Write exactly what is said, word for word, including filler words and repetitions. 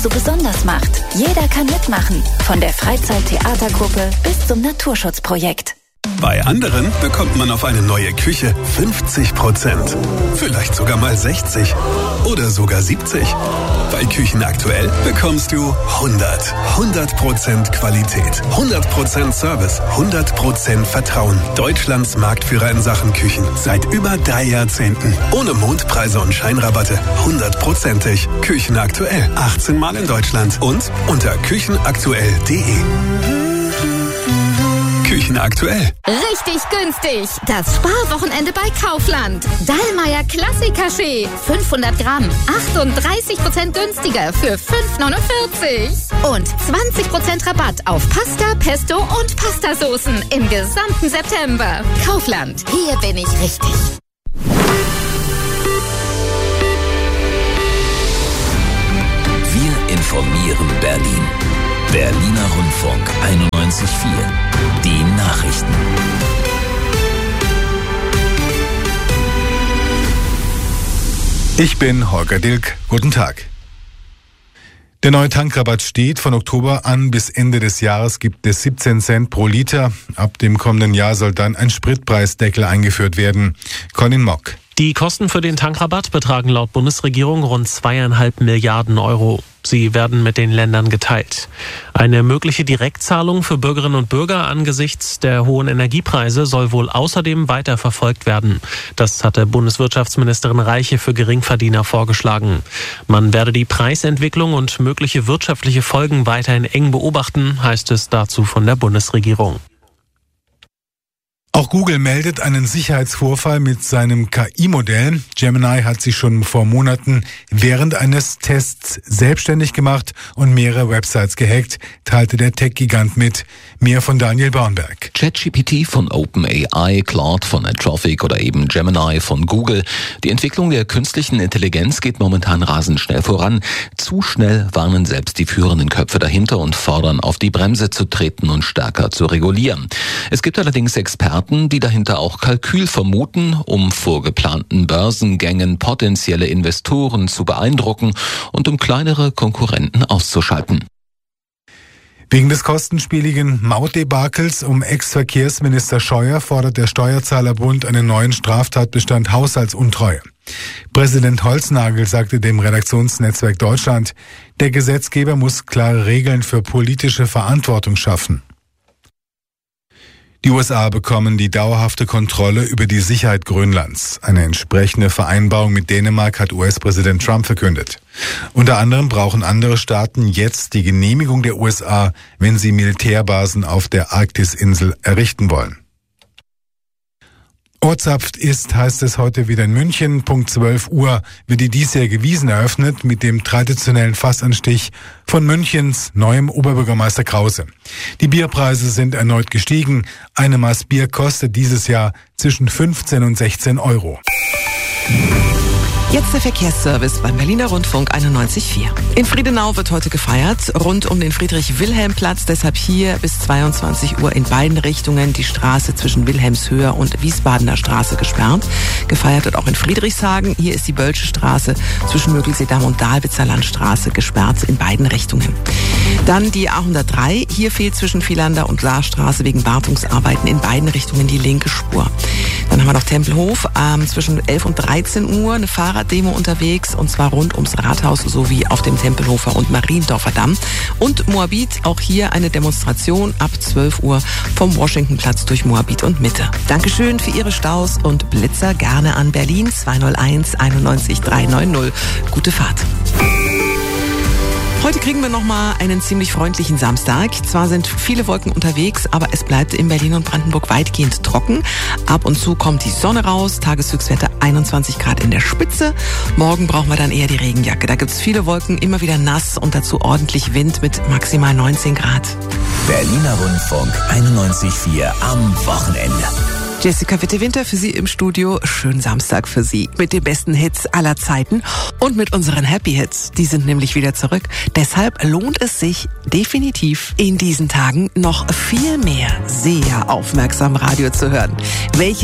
so besonders macht. Jeder kann mitmachen, von der Freizeit-Theatergruppe bis zum Naturschutzprojekt. Bei anderen bekommt man auf eine neue Küche fünfzig Prozent. Vielleicht sogar mal sechzig oder sogar siebzig. Bei Küchen aktuell bekommst du hundert. hundert Prozent Qualität, hundert Prozent Service, hundert Prozent Vertrauen. Deutschlands Marktführer in Sachen Küchen seit über drei Jahrzehnten. Ohne Mondpreise und Scheinrabatte. hundertprozentig. Küchen aktuell. achtzehn Mal in Deutschland und unter küchenaktuell punkt de. Küchen aktuell. Richtig günstig. Das Sparwochenende bei Kaufland. Dallmayr Klassiker-Schee. fünfhundert Gramm. achtunddreißig Prozent günstiger für fünf neunundvierzig. Und zwanzig Prozent Rabatt auf Pasta, Pesto und Pastasoßen im gesamten September. Kaufland. Hier bin ich richtig. Wir informieren Berlin. Berliner Rundfunk einundneunzig Komma vier. Die Nachrichten. Ich bin Holger Dilk. Guten Tag. Der neue Tankrabatt steht. Von Oktober an bis Ende des Jahres gibt es siebzehn Cent pro Liter. Ab dem kommenden Jahr soll dann ein Spritpreisdeckel eingeführt werden. Colin Mock. Die Kosten für den Tankrabatt betragen laut Bundesregierung rund zweieinhalb Milliarden Euro. Sie werden mit den Ländern geteilt. Eine mögliche Direktzahlung für Bürgerinnen und Bürger angesichts der hohen Energiepreise soll wohl außerdem weiter verfolgt werden. Das hatte Bundeswirtschaftsministerin Reiche für Geringverdiener vorgeschlagen. Man werde die Preisentwicklung und mögliche wirtschaftliche Folgen weiterhin eng beobachten, heißt es dazu von der Bundesregierung. Auch Google meldet einen Sicherheitsvorfall mit seinem K I-Modell. Gemini hat sich schon vor Monaten während eines Tests selbstständig gemacht und mehrere Websites gehackt, teilte der Tech-Gigant mit. Mehr von Daniel Bornberg. ChatGPT von OpenAI, Claude von Anthropic oder eben Gemini von Google. Die Entwicklung der künstlichen Intelligenz geht momentan rasend schnell voran. Zu schnell warnen selbst die führenden Köpfe dahinter und fordern, auf die Bremse zu treten und stärker zu regulieren. Es gibt allerdings Experten, die dahinter auch Kalkül vermuten, um vor geplanten Börsengängen potenzielle Investoren zu beeindrucken und um kleinere Konkurrenten auszuschalten. Wegen des kostenspieligen Mautdebakels um Ex-Verkehrsminister Scheuer fordert der Steuerzahlerbund einen neuen Straftatbestand Haushaltsuntreue. Präsident Holznagel sagte dem Redaktionsnetzwerk Deutschland, der Gesetzgeber muss klare Regeln für politische Verantwortung schaffen. Die U S A bekommen die dauerhafte Kontrolle über die Sicherheit Grönlands. Eine entsprechende Vereinbarung mit Dänemark hat U S-Präsident Trump verkündet. Unter anderem brauchen andere Staaten jetzt die Genehmigung der U S A, wenn sie Militärbasen auf der Arktisinsel errichten wollen. Ortsapft ist, heißt es heute wieder in München. Punkt zwölf Uhr wird die diesjährige Wiesn eröffnet mit dem traditionellen Fassanstich von Münchens neuem Oberbürgermeister Krause. Die Bierpreise sind erneut gestiegen. Eine Maß Bier kostet dieses Jahr zwischen fünfzehn und sechzehn Euro. Jetzt der Verkehrsservice beim Berliner Rundfunk einundneunzig Komma vier. In Friedenau wird heute gefeiert, rund um den Friedrich-Wilhelm-Platz, deshalb hier bis zweiundzwanzig Uhr in beiden Richtungen die Straße zwischen Wilhelmshöher und Wiesbadener Straße gesperrt. Gefeiert wird auch in Friedrichshagen, hier ist die Bölsche Straße zwischen Mögelseedamm und Dahlwitzer Landstraße gesperrt in beiden Richtungen. Dann die A hundertdrei, hier fehlt zwischen Vielander und Saarstraße wegen Wartungsarbeiten in beiden Richtungen die linke Spur. Dann haben wir noch Tempelhof, ähm, zwischen elf und dreizehn Uhr eine Fahrraddemo unterwegs und zwar rund ums Rathaus sowie auf dem Tempelhofer und Mariendorfer Damm. Und Moabit, auch hier eine Demonstration ab zwölf Uhr vom Washingtonplatz durch Moabit und Mitte. Dankeschön für Ihre Staus und Blitzer gerne an Berlin zwei null eins einundneunzig drei neun null. Gute Fahrt. Heute kriegen wir nochmal einen ziemlich freundlichen Samstag. Zwar sind viele Wolken unterwegs, aber es bleibt in Berlin und Brandenburg weitgehend trocken. Ab und zu kommt die Sonne raus, Tageshöchstwerte einundzwanzig Grad in der Spitze. Morgen brauchen wir dann eher die Regenjacke. Da gibt's viele Wolken, immer wieder nass und dazu ordentlich Wind mit maximal neunzehn Grad. Berliner Rundfunk einundneunzig Komma vier am Wochenende. Jessica Witte-Winter für Sie im Studio. Schönen Samstag für Sie mit den besten Hits aller Zeiten und mit unseren Happy Hits. Die sind nämlich wieder zurück. Deshalb lohnt es sich definitiv in diesen Tagen noch viel mehr sehr aufmerksam Radio zu hören. Welche